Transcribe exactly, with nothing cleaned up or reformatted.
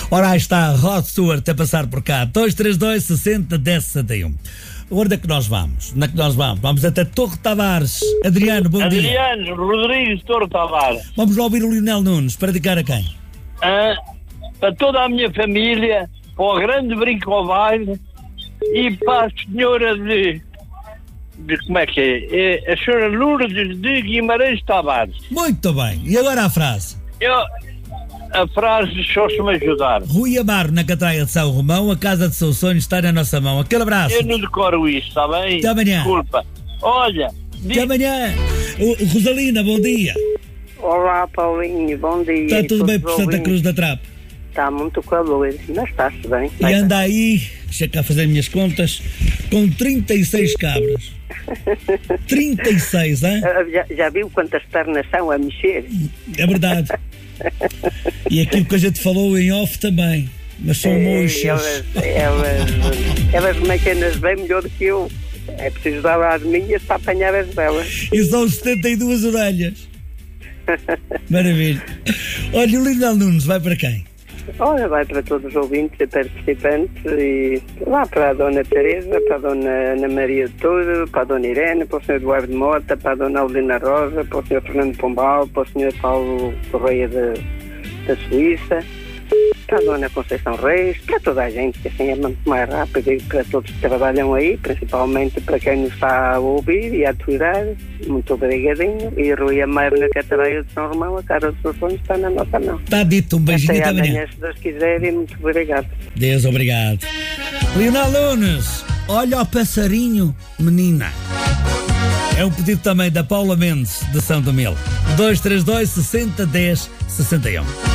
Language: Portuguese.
Ora, aí está Rod Stewart a passar por cá. dois três dois, sessenta, dez, sessenta e um. Onde é que nós vamos? Onde é que nós vamos? Vamos até Torre Tavares. Adriano, bom Adriano, dia. Adriano Rodrigues Torre Tavares. Vamos lá ouvir o Lionel Nunes. Para dedicar a quem? Ah, para toda a minha família, para o grande Brincobaile e para a senhora de, de... Como é que é? é? A senhora Lourdes de Guimarães Tavares. Muito bem. E agora a frase? Eu... A frase só se me ajudar. Rui Amaro, na Catraia de São Romão, a casa de seu sonho está na nossa mão. Aquele abraço. Eu não decoro isto, está bem? Até amanhã. Desculpa. Olha. Até di... amanhã. O, Rosalina, bom dia. Olá, Paulinho, bom dia. Está tudo bem por Santa Cruz da Trap? Está muito calor, mas está-se bem. E anda aí, deixa cá fazer minhas contas, com trinta e seis cabras. trinta e seis, hein? Já, já viu quantas pernas são a mexer? É verdade. E aquilo que a gente falou em off também, mas são mochas. Elas, elas, elas mecanas bem melhor do que eu. É preciso dar às minhas para apanhar as delas. E são setenta e duas orelhas. Maravilha. Olha, o Lionel Nunes vai para quem? Olha, vai para todos os ouvintes e participantes e lá para a Dona Teresa, para a Dona Ana Maria de Touro, para a Dona Irene, para o senhor Eduardo Mota, para a Dona Aldina Rosa, para o senhor Fernando Pombal, para o senhor Paulo Correia da, da Suíça, para a Dona Conceição Reis, para toda a gente, que assim é muito mais rápido, e para todos que trabalham aí, principalmente para quem nos está a ouvir e a aturar. Muito obrigadinho. E Rui Amaro, na Catraia de São Romão, a cara dos seus sonhos está na nossa mão. Está dito, um beijinho até até amanhã. amanhã, se Deus quiser, e muito obrigado. Deus, obrigado. Lionel Nunes, olha o passarinho, menina. É um pedido também da Paula Mendes, de São Tomil. dois três dois, sessenta, dez, sessenta e um.